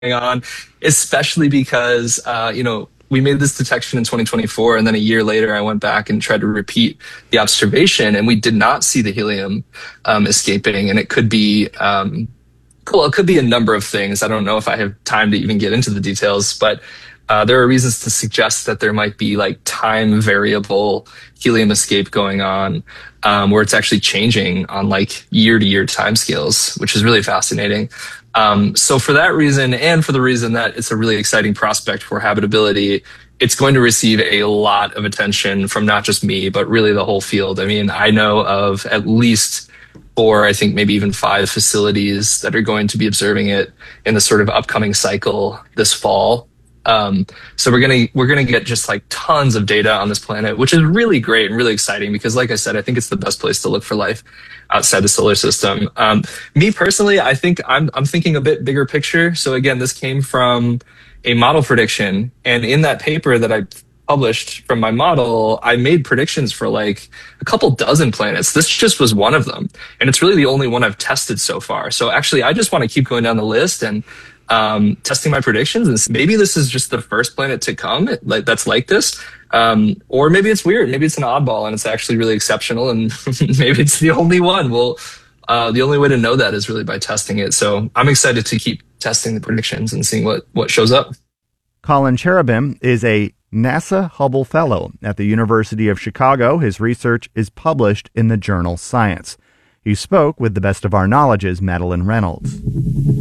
on, especially because, we made this detection in 2024, and then a year later, I went back and tried to repeat the observation, and we did not see the helium escaping. And it could be, well, it could be a number of things. I don't know if I have time to even get into the details, but there are reasons to suggest that there might be like time variable helium escape going on, where it's actually changing on like year to year timescales, which is really fascinating. So for that reason, and for the reason that it's a really exciting prospect for habitability, it's going to receive a lot of attention from not just me, but really the whole field. I mean, I know of at least four, I think maybe even five facilities that are going to be observing it in the sort of upcoming cycle this fall. So we're gonna get just like tons of data on this planet, which is really great and really exciting because, like I said, I think it's the best place to look for life outside the solar system. Me personally, I think I'm thinking a bit bigger picture. So again, this came from a model prediction, and in that paper that I published from my model, I made predictions for like a couple dozen planets. This just was one of them, and it's really the only one I've tested so far. So actually, I just want to keep going down the list and testing my predictions, and maybe this is just the first planet to come like that's like this, or maybe it's weird, maybe it's an oddball and it's actually really exceptional, and maybe it's the only one. Well, the only way to know that is really by testing it. So I'm excited to keep testing the predictions and seeing what shows up. Colin Cherubim is a NASA Hubble Fellow at the University of Chicago. His research is published in the journal Science. He spoke with the best of our knowledge's Madeline Reynolds.